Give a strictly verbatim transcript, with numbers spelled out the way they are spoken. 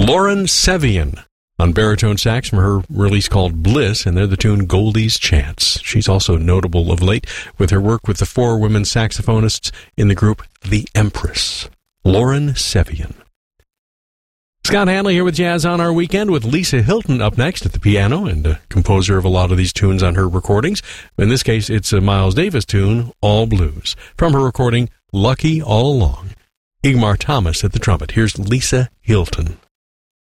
Lauren Sevian on baritone sax from her release called Bliss, and they're the tune Goldie's Chance. She's also notable of late with her work with the four women saxophonists in the group The Empress. Lauren Sevian. Scott Hanley here with Jazz on Our Weekend, with Lisa Hilton up next at the piano, and a composer of a lot of these tunes on her recordings. In this case, it's a Miles Davis tune, All Blues, from her recording Lucky All Along. Igmar Thomas at the trumpet. Here's Lisa Hilton.